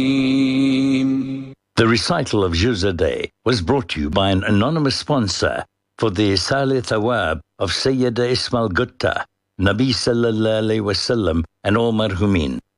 The recital of Juzadeh was brought to you by an anonymous sponsor for the Salih Thawab of Sayyida Ismail Gutta, Nabi Sallallahu Alaihi Wasallam and all marhumin.